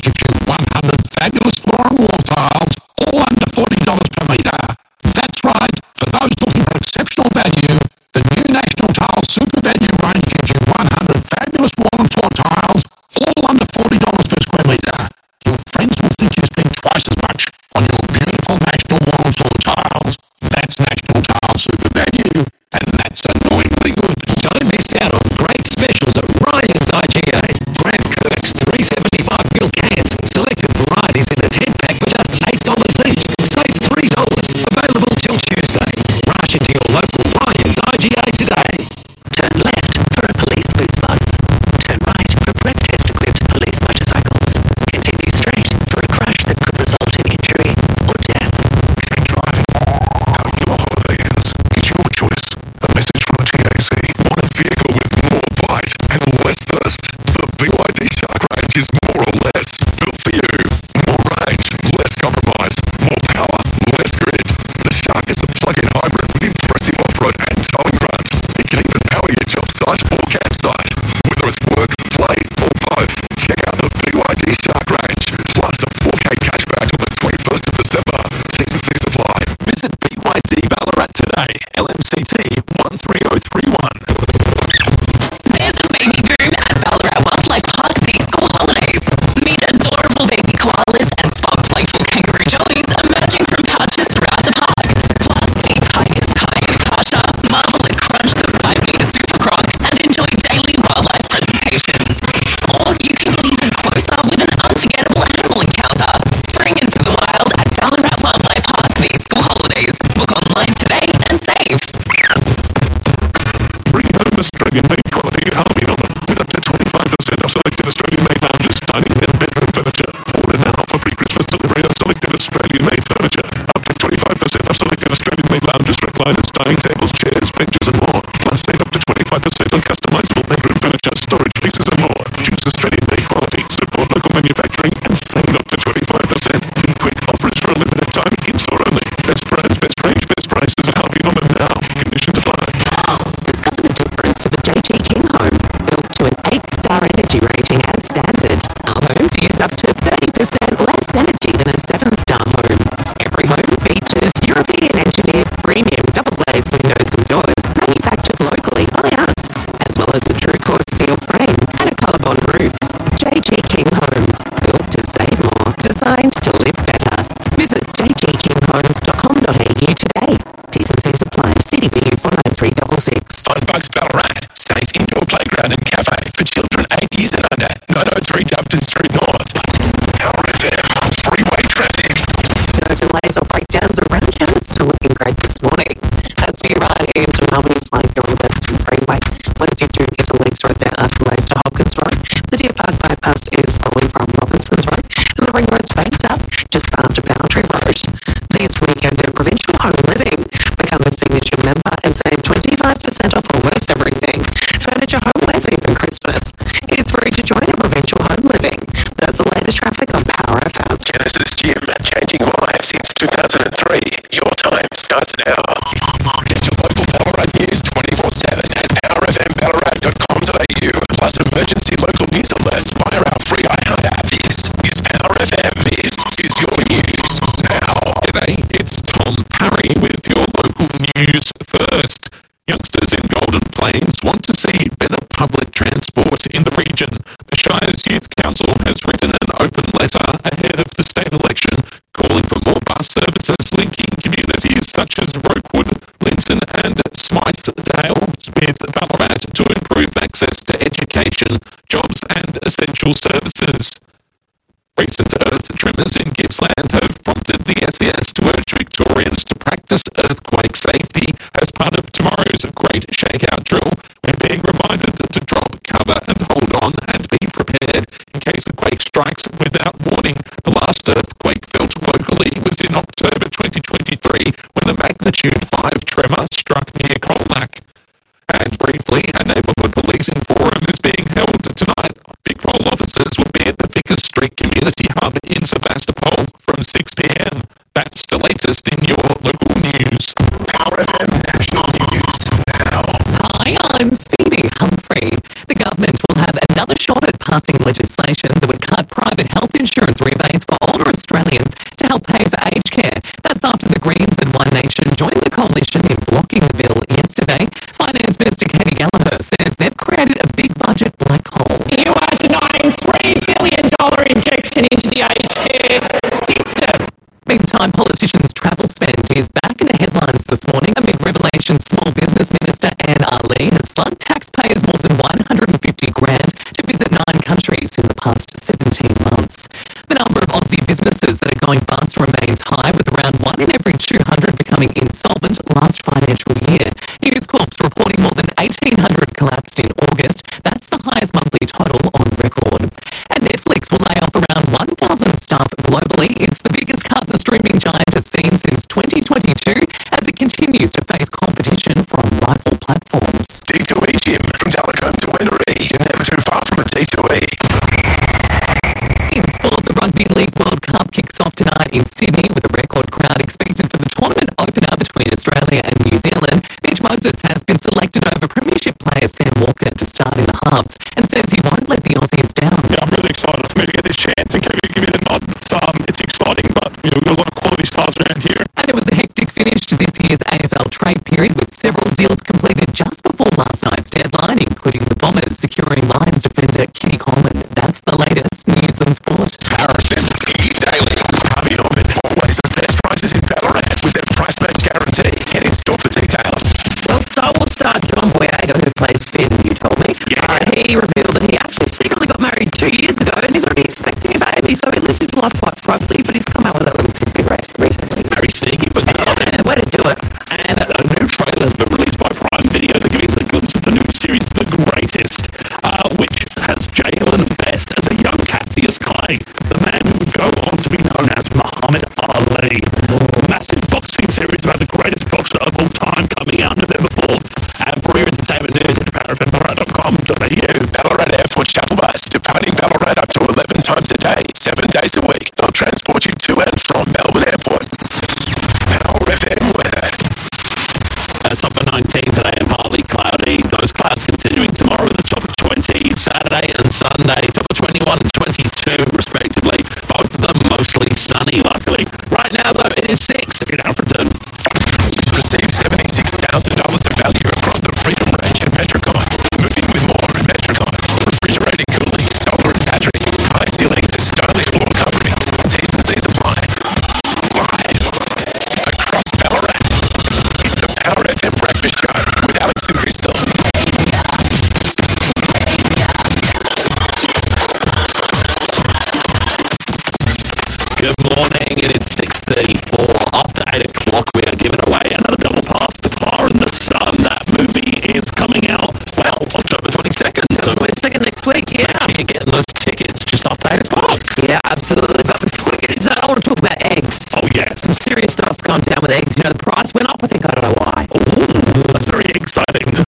gives you 100 fabulous floor and wall tiles, all under $40 per metre. That's right, for those looking for exceptional value, the new National Tiles Super Value range gives you 100 fabulous wall and floor tiles, all under $40 per square metre. Your friends will think you spend twice as much on your beautiful National wall and floor tiles. That's National Tiles Super Value, and that's annoyingly good. Don't miss out on great specials at Ryan's IGA. Grab Kirk's 375 ml cans, selected varieties in a 10-pack for just $8 each. Save $3. Available till Tuesday. Rush into your local Ryan's IGA today. Turn left for a police boost bus. Turn right for breath test-equipped police motorcycles. Continue straight for a crash that could result in injury or death. Drink driving. How your holiday ends. It's your choice. A message from the TAC. Want a vehicle with more bite and less thirst? The BYD Shark range is more or less built for you. More range, less compromise, more power, less grit. The Shark is a plug-in hybrid with impressive off-road and towing grunt. It can even power your job site or campsite. Whether it's work, play, or both, check out the BYD Shark range. Plus a 4K cashback on the 21st of December. T's and C's apply. Visit BYD Ballarat today. LMCT 13031. There's a baby boom at Ballarat Wildlife Park these school holidays. Meet adorable baby koalas and spot playful kangaroo joeys emerging from pouches throughout the park. Plus, see tigers, Kai and Kasha, marvel at Crunch the 5-metre super croc, and enjoy daily wildlife presentations. Or you can get even closer with an unforgettable animal encounter. Spring into the wild at Ballarat Wildlife Park these school holidays. Book online today and save. Bring home Australian-made quality Harvey Norman with up to 25% off selected Australian-made lounges, dining and bedroom furniture. Order now for pre-Christmas delivery of selected Australian-made furniture. Up to 25% off selected Australian-made lounges, recliners, dining tables, chairs, benches and more. Plus save up to 25% on customizable bedroom furniture, storage pieces and more. Choose Australian-made quality, support local manufacturing and save up to 25%. Be quick, offers for a limited time, in-store only. Best brands, best range, best prices at Harvey Norman now. Conditions apply. Discover the difference of a JG King home, built to an 8-star energy rating as standard. Our homes use up to 30% less energy than a 7-star home. Every home features European engineered premium double-glazed windows and doors, manufactured locally by us, as well as a true-core steel frame and a colour-bond roof. JG King Homes, built to save more, designed to live better. Visit jgkinghomes.com.au today. T's and C's apply. CDB 49366. Fun Bugs Ballarat, safe indoor playground and cafe for children 8 years and under. 903 Doveton Street North. Power FM, freeway traffic. No delays or breakdowns around town. It's still looking great this morning. As we ride into Melbourne, flying through on the Western Freeway, once you do get to Links Road, there afterways to Hopkins Road, the Deer Park bypass is following from Robinson's Road, and the Ring Road's banked up just after Boundary Road. This weekend at Provincial Home Living, become a signature member and save 25% off almost everything. Furniture, homewares, even Christmas. It's free to join a Provincial Home Living. That's the latest traffic on Power FM. Genesis Gym, changing lives since 2003. Your time starts now. Get your local Ballarat news 24/7 at powerfmballarat.com.au. Plus emergency local news alerts via our free iHeart app. This is Power FM. This is your news now. G'day, it's Tom Parry with your local news first. Youngsters in Golden Plains want to see better public transport in the region. The Shire's Youth Council has written an open letter ahead of the state election calling for more bus services linking communities such as Rokewood, Linton and Smythedale with Ballarat to improve access to education, jobs and essential services. Recent earth tremors in Gippsland have prompted the SES to urge Victorians to practice earthquake safety as part of tomorrow's Great Shakeout drill. We're being reminded to drop, cover and hold on and be prepared in case a quake strikes without warning. The last earthquake felt locally was in October 2023 when a magnitude 5 tremor struck near Colac. And briefly, a neighbourhood policing forum is being held tonight. Big roll officers will be at the Vickers Street Community Hub in Sebastopol from 6 p.m. That's the latest in your local news. Power FM National News now. Hi, I'm Phoebe Humphrey. The government will have another Another shot at passing legislation that would cut private health insurance rebates for older Australians to help pay for aged care. That's after the Greens and One Nation joined the coalition in blocking the bill yesterday. Finance Minister Katie Gallagher says they've created a big budget black hole. You are denying $3 billion injection into the aged care system. Meantime, politicians' travel spend is back in the headlines this morning amid revelations Small Business Minister Anne Ali has slugged taxpayers more than $150 grand to visit 9 countries in the past 17 months. The number of Aussie businesses that are going bust remains high, with around 1 in every 200 becoming insolvent last financial year. News Corp's reporting more than 1,800 collapsed in August. That's the highest monthly total on record. And Netflix will lay off around 1,000 staff globally. It's the biggest cut the streaming giant has seen since 2022 as it continues to face competition from rival platforms. D2E Gym, from Telecom to Wendouree. You're never too far from a D2E. In sport, the Rugby League World Cup kicks off tonight in Sydney with a record crowd expected for the tournament opener between Australia and New Zealand. Mitch Moses has been selected over Premiership player Sam Walker to start in the halves and says he won't let the Aussies down. Yeah, I'm really excited for me to get this chance and give me the nod. It's exciting, but we've got a lot of quality stars around here. And it was a hectic finish to this year's AFL trade period, with several deals completed just before last night's deadline, including the Bombers securing Lions defender Kenny Coleman. That's the latest news and sport. Power FM daily on Harvey Norman. Always the best prices in Ballarat with their price match guarantee. Get in store for details. Well, Star Wars star John Boyega, who plays Finn, you told me, he revealed that he actually secretly got married 2 years ago and he's already expecting a baby, so he lives his life quite privately, but he's come out with a little tidbit recently. Very sneaky, but Way to do it. And a new trailer has been released by Prime Video that gives us a glimpse of the new series The Greatest, which has Jalen Best as a young Cassius Clay, the man who would go on to be known as Muhammad Ali. A massive boxing series about the greatest boxer of all time coming out November 4th. And for your entertainment news, at powerfmballarat.com.au. Ballarat Airport shuttle bus departing Ballarat up to 11 times a day, 7 days a week. They'll transport you to and from Melbourne Airport. Power FM weather. Top of 19 today and partly cloudy. Those clouds continuing tomorrow with a top of 20. Saturday and Sunday, top of 21 and 22 respectively. Both of them mostly sunny, luckily. Right now, though, it is 6 in Alfreton. Receive $76,000 of value across the Freedom range at Metricon. Moving with more at Metricon. Refrigerating, cooling, solar and battery, high ceilings and stylish floor coverings. T's and C's apply. Live across Ballarat. It's the Power FM Breakfast Show with Alex and Crystal. Good morning, and it's 6:34. After 8 o'clock, we are giving away another double pass to Fire in the Sun. That movie is coming out, well, October 22nd. So We're second next week, yeah. you're getting those tickets just after 8 o'clock. Yeah, absolutely. But before we get into that, I want to talk about eggs. Oh, yes. Some serious stuff's gone down with eggs. You know, the price went up. I think I don't know why. Ooh, that's very exciting.